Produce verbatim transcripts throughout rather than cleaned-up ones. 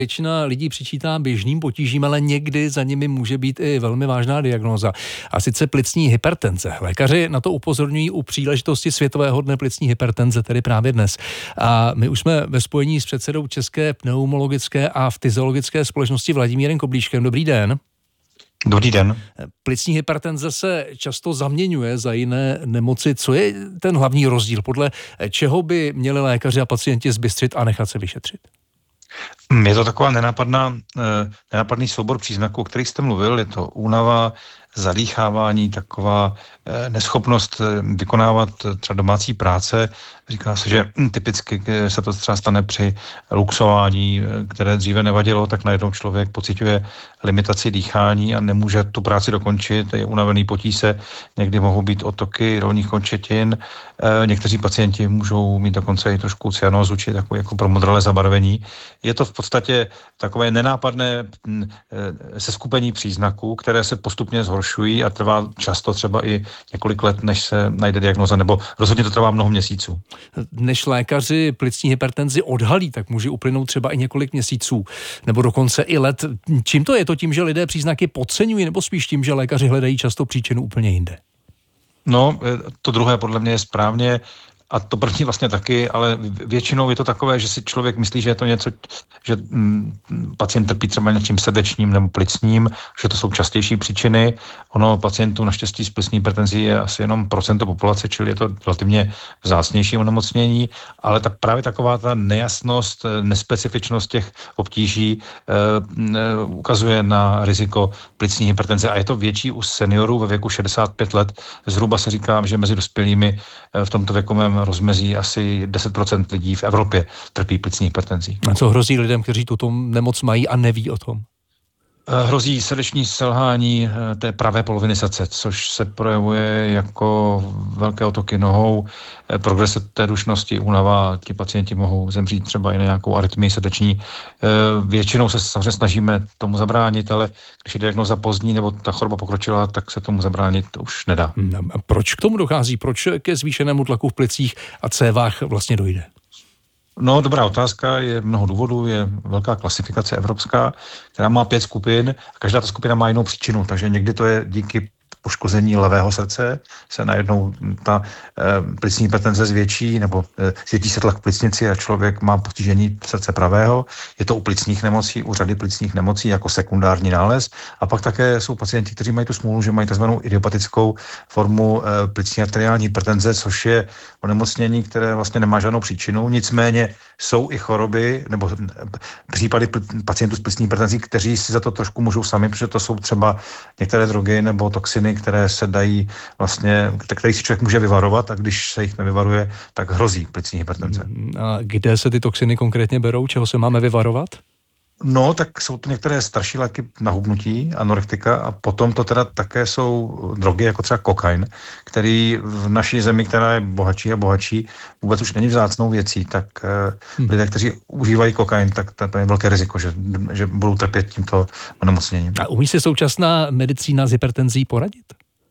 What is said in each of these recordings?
Většina lidí přičítá běžným potížím, ale někdy za nimi může být i velmi vážná diagnóza. A sice plicní hypertenze. Lékaři na to upozorňují u příležitosti Světového dne plicní hypertenze, tedy právě dnes. A my už jsme ve spojení s předsedou České pneumologické a fyziologické společnosti Vladimírem Koblíškem. Dobrý den. Dobrý den. Plicní hypertenze se často zaměňuje za jiné nemoci. Co je ten hlavní rozdíl? Podle čeho by měli lékaři a pacienti zbystřit a nechat se vyšetřit? Je to taková nenápadná, nenápadný soubor příznaků, o kterých jste mluvil. Je to únava, zadýchávání, taková neschopnost vykonávat třeba domácí práce. Říká se, že typicky se to třeba stane při luxování, které dříve nevadilo, tak najednou člověk pociťuje limitaci dýchání a nemůže tu práci dokončit, je unavený, potí se, někdy mohou být otoky dolních končetin, někteří pacienti můžou mít dokonce i trošku cyanozu, či takové jako promodralé zabarvení. Je to v podstatě takové nenápadné seskupení příznaků, které se postupně zhoršují a trvá často třeba i několik let, než se najde diagnóza, nebo rozhodně to trvá mnoho měsíců. Než lékaři plicní hypertenzi odhalí, tak může uplynout třeba i několik měsíců, nebo dokonce i let. Čím to je? To tím, že lidé příznaky podceňují, nebo spíš tím, že lékaři hledají často příčinu úplně jinde? No, to druhé podle mě je správně. A to první vlastně taky, ale většinou je to takové, že si člověk myslí, že je to něco, že mm, pacient trpí třeba něčím srdečním nebo plicním, že to jsou častější příčiny. Ono pacientů naštěstí s plicní hypertenzí je asi jenom procento populace, čili je to relativně vzácnější onemocnění, ale tak právě taková ta nejasnost, nespecifičnost těch obtíží eh, eh, ukazuje na riziko plicní hypertenze a je to větší u seniorů ve věku šedesát pět let. Zhruba se říká, že mezi dospělými eh, v tomto věkovém rozmezí asi deset procent lidí v Evropě trpí plicní hypertenzí. A co hrozí lidem, kteří tuto nemoc mají a neví o tom? Hrozí srdeční selhání té pravé poloviny srdce, což se projevuje jako velké otoky nohou, progrese té dušnosti, únava, ti pacienti mohou zemřít třeba i na nějakou arytmii srdeční. Většinou se samozřejmě snažíme tomu zabránit, ale když je diagnóza pozdní nebo ta choroba pokročila, tak se tomu zabránit už nedá. A proč k tomu dochází? Proč ke zvýšenému tlaku v plicích a cévách vlastně dojde? No, dobrá otázka, je mnoho důvodů, je velká klasifikace evropská, která má pět skupin a každá ta skupina má jinou příčinu, takže někdy to je díky poškození levého srdce, se najednou ta e, plicní hypertenze zvětší, nebo e, zvětší se tlak v plicnici a člověk má postižení srdce pravého. Je to u plicních nemocí, u řady plicních nemocí jako sekundární nález. A pak také jsou pacienti, kteří mají tu smůlu, že mají tzv. Idiopatickou formu e, plicní arteriální hypertenze, což je onemocnění, které vlastně nemá žádnou příčinu. Nicméně jsou i choroby nebo případy pacientů s plicní hypertenzí, kteří si za to trošku můžou sami, protože to jsou třeba některé drogy nebo toxiny, které se dají vlastně, které si člověk může vyvarovat a když se jich nevyvaruje, tak hrozí plicní hypertenze. A kde se ty toxiny konkrétně berou? Čeho se máme vyvarovat? No, tak jsou to některé starší léky na hubnutí, anorektika a potom to teda také jsou drogy, jako třeba kokain, který v naší zemi, která je bohatší a bohatší, vůbec už není vzácnou věcí, tak hmm. lidé, kteří užívají kokain, tak to je velké riziko, že, že budou trpět tímto onemocněním. A umí si současná medicína s hypertenzí poradit?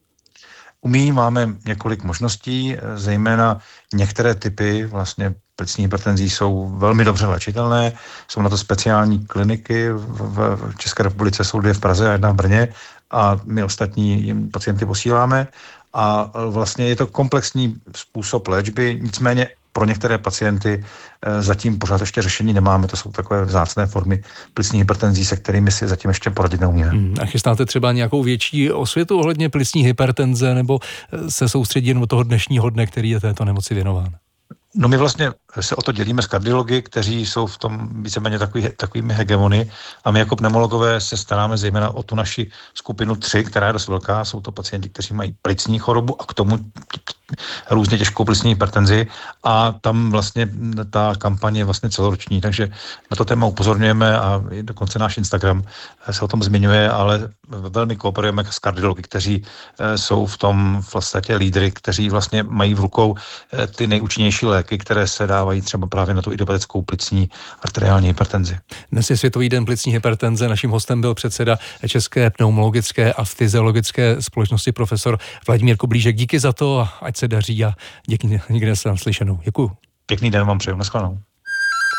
Umí, máme několik možností, zejména některé typy vlastně plicní hypertenzí jsou velmi dobře léčitelné, jsou na to speciální kliniky, v, v České republice jsou dvě v Praze a jedna v Brně a my ostatní jim pacienty posíláme a vlastně je to komplexní způsob léčby, nicméně pro některé pacienty e, zatím pořád ještě řešení nemáme, to jsou takové vzácné formy plicní hypertenzí, se kterými si zatím ještě poradit neumíme. Hmm, a chystáte třeba nějakou větší osvětu ohledně plicní hypertenze nebo se soustředí jen do toho dnešního dne, který je této nemoci věnován? No my vlastně se o to dělíme s kardiology, kteří jsou v tom víceméně takový, takovými hegemony a my jako pneumologové se staráme zejména o tu naši skupinu tři, která je dost velká. Jsou to pacienti, kteří mají plicní chorobu a k tomu různě těžkou plicní hypertenzi a tam vlastně ta kampaň je vlastně celoroční, takže na to téma upozorňujeme a dokonce náš Instagram se o tom zmiňuje, ale velmi kooperujeme s kardiology, kteří jsou v tom v podstatě lídry, kteří vlastně mají v rukou ty nejúčinnější léky, které se dávají třeba právě na tu idiopatickou plicní arteriální hypertenzi. Dnes je Světový den plicní hypertenze. Naším hostem byl předseda České pneumologické a fyziologické společnosti profesor Vladimír Koblíšek. Díky za to, ať se daří a díky někde se nám slyšenou. Děkuju. Pěkný den vám přeju, nashledanou.